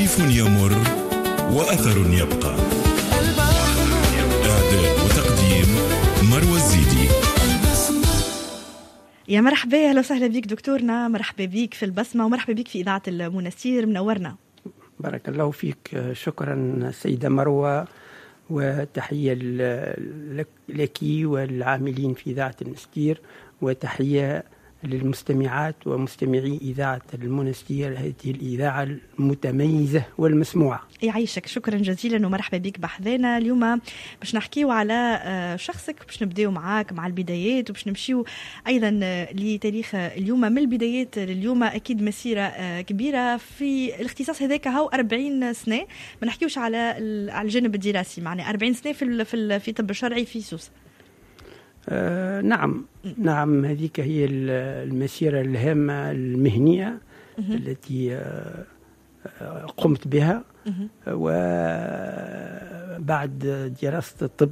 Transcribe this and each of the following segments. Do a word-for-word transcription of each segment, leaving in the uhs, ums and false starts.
طيف يمر وأثر يبقى. إعداد وتقديم مروى الزيدي. يا مرحبا، أهلا وسهلا بك دكتورنا، مرحبا بك في البسمة ومرحبا بك في إذاعة المنستير، منورنا. بارك الله فيك، شكرا سيدة مروى، وتحية لك والعاملين في إذاعة المنستير، وتحية للمستمعات ومستمعي إذاعة المنستير، هذه الإذاعة المتميزة والمسموعة. يعيشك، شكرا جزيلا ومرحبا بك بحذانا. اليوم باش نحكيو على شخصك، باش نبداو معاك مع البدايات وباش نمشيو أيضا لتاريخ اليوم من البدايات لليوم. أكيد مسيرة كبيرة في الاختصاص هذاك، هاو أربعين سنة، ما نحكيوش على على الجانب الدراسي، معنى أربعين سنة في في في طب الشرعي في سوسة. آه نعم نعم هذيك هي المسيرة الهامة المهنية التي آه قمت بها، وبعد دراسة الطب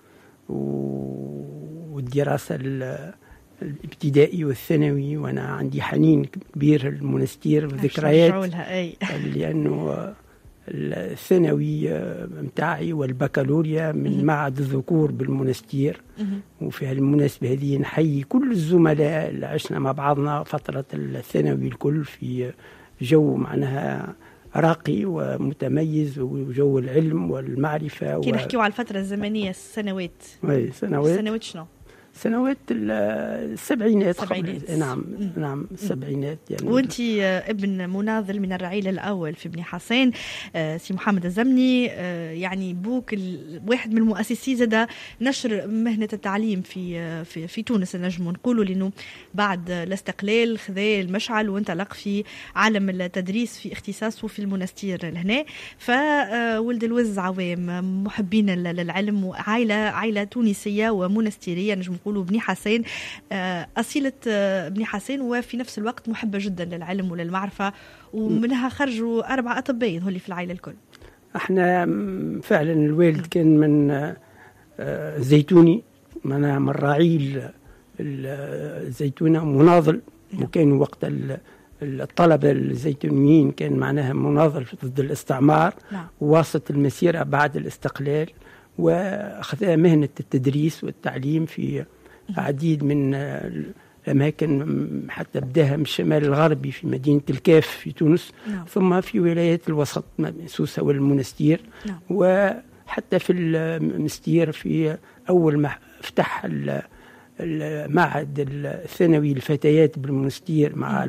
والدراسة الابتدائي والثانوي، وأنا عندي حنين كبير للمنستير وذكريات، لأنه الثانوي متاعي والبكالوريا من معهد الذكور بالمنستير. وفي المناسبة هذه نحيي كل الزملاء اللي عشنا مع بعضنا فترة الثانوي الكل في جو معناها راقي ومتميز، وجو العلم والمعرفة. كي نحكيو على الفترة الزمنية، السنوات أي سنوات سنوات شنو؟ سنوات السبعينات قبل. نعم نعم السبعينات يعني. وانت ابن مناضل من الرعيل الأول في بني حسين، سي محمد الزمني، يعني بوك واحد من المؤسسين زاد نشر مهنة التعليم في في في تونس، نجم نقولوا، لأنه بعد الاستقلال خذا المشعل وانطلق في عالم التدريس في اختصاصه في المنستير لهنا. فولد الوز عوام محبين للعلم، وعائلة عائلة تونسية ومنستيرية، نجم نقولوا بني حسين، أصيلة بني حسين، وفي نفس الوقت محبة جدا للعلم وللمعرفة، ومنها خرجوا أربع أطباء يظهر في العائلة الكل. احنا فعلا الوالد كان من زيتوني، من من رعيل الزيتونة، مناضل، وكان وقت الطلبة الزيتونيين كان معناها مناضل ضد الاستعمار، وواسط المسيرة بعد الاستقلال، وأخذ مهنة التدريس والتعليم في عديد من الأماكن، حتى بداها من الشمال الغربي في مدينة الكاف في تونس، نعم. ثم في ولايات الوسط سوسة والمنستير، نعم. وحتى في المنستير في أول ما فتح المعهد الثانوي للفتيات بالمنستير مع